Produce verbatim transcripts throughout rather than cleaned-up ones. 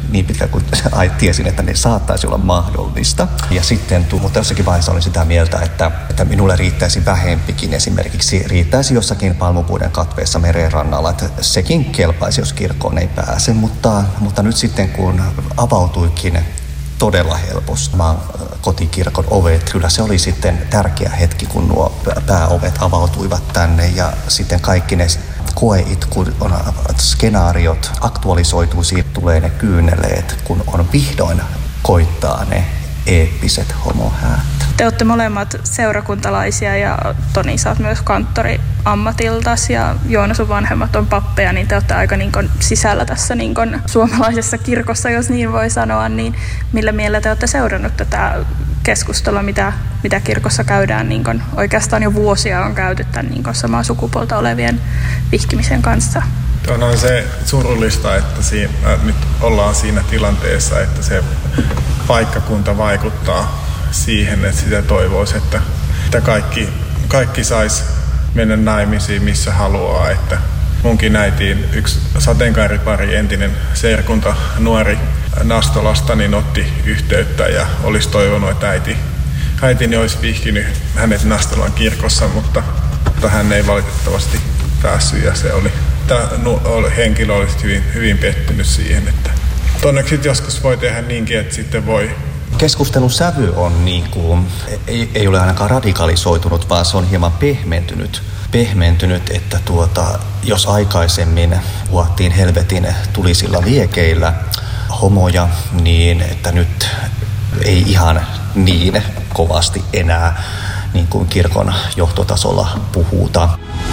niin pitkään kuin tiesin, että ne saattaisi olla mahdollista. Ja sitten, mutta jossakin vaiheessa olin sitä mieltä, että, että minulle riittäisi vähempikin. Esimerkiksi riittäisi jossakin palmupuiden katveessa merenrannalla, että sekin kelpaisi, jos kirkkoon ei pääse. Mutta, mutta nyt sitten, kun avautuikin todella helposti maan kotikirkon ovet, kyllä se oli sitten tärkeä hetki, kun nuo pääovet avautuivat tänne ja sitten kaikki ne koeitkut, skenaariot aktualisoituu, siitä tulee ne kyyneleet, kun on vihdoin koittaa ne eeppiset homohäät. Te olette molemmat seurakuntalaisia ja Toni, sä oot myös kanttori ammatiltas ja Joona, sun vanhemmat on pappeja, niin te olette aika niin kuin sisällä tässä niin kuin suomalaisessa kirkossa, jos niin voi sanoa, niin millä mielellä te olette seurannut tätä keskustelua, mitä, mitä kirkossa käydään, niin kuin oikeastaan jo vuosia on käyty tämän niin kuin samaa sukupuolta olevien vihkimisen kanssa? On se surullista, että siinä, nyt ollaan siinä tilanteessa, että se paikkakunta vaikuttaa siihen, että sitä toivoisi, että, että kaikki, kaikki sais mennä naimisiin missä haluaa. Että munkin äitiin yksi sateenkaaripari, entinen seurakunta nuori Nastolasta, niin otti yhteyttä ja olisi toivonut, että äiti, äitini olisi vihkinyt hänet Nastolan kirkossa, mutta, mutta hän ei valitettavasti päässyt ja se oli, tämä henkilö olisi hyvin, hyvin pettynyt siihen, että onneksi joskus voi tehdä niinkin, että sitten voi. Keskustelun sävy on niin kuin, ei, ei ole ainakaan radikalisoitunut, vaan se on hieman pehmentynyt. Pehmentynyt, että tuota, jos aikaisemmin huottiin helvetin tulisilla liekeillä homoja, niin että nyt ei ihan niin kovasti enää niin kuin kirkon johtotasolla puhuta.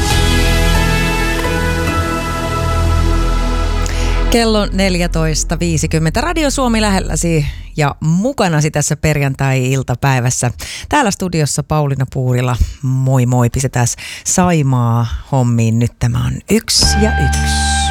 Kello neljätoista viisikymmentä. Radio Suomi lähelläsi ja mukanasi tässä perjantai-iltapäivässä. Täällä studiossa Pauliina Puurila. Moi moi, pistetään Saimaa hommiin. Nyt tämä on yksi ja yksi.